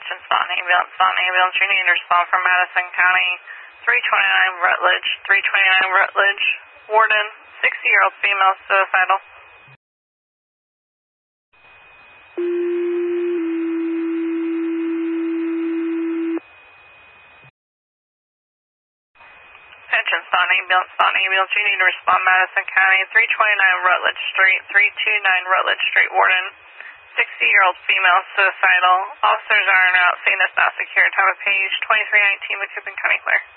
Attention, Staunton Ambulance, you need to respond from Madison County, 329 Rutledge, Warden, 60-year-old female, suicidal. Attention, Staunton Ambulance, you need to respond Madison County, 329 Rutledge Street, Warden, 60-year-old female, suicidal. Officers are en route, scene is now secure. Time of page 2319, Macoupin County Clear.